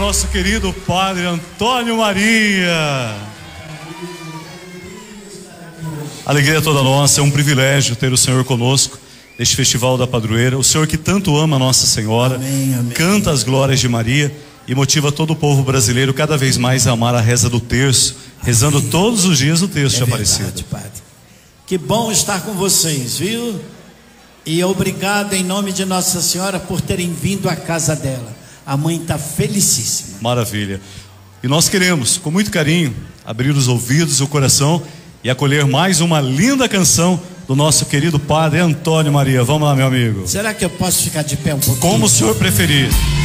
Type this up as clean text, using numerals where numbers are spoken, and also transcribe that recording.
nosso querido Padre Antônio Maria. Alegria é toda nossa, é um privilégio ter o Senhor conosco neste Festival da Padroeira. O Senhor que tanto ama Nossa Senhora, amém, amém, canta as glórias de Maria e motiva todo o povo brasileiro cada vez mais a amar a reza do terço, rezando todos os dias o terço de Aparecida. Verdade, Padre. Que bom estar com vocês, viu? E obrigado em nome de Nossa Senhora por terem vindo à casa dela. A mãe está felicíssima. Maravilha. E nós queremos, com muito carinho, abrir os ouvidos e o coração e acolher mais uma linda canção do nosso querido Padre Antônio Maria. Vamos lá, meu amigo. Será que eu posso ficar de pé um pouquinho? Como o senhor preferir.